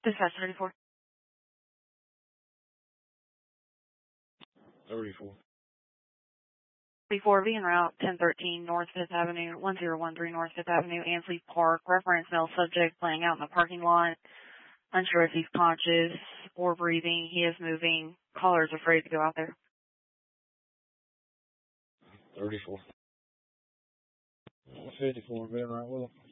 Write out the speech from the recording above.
Dispatch 34. 34. 34, being route 1013 North 5th Avenue, 1013 North 5th Avenue, Ansley Park. Reference male subject playing out in the parking lot. Unsure if he's conscious or breathing. He is moving. Caller is afraid to go out there. 34. 54, being right with him.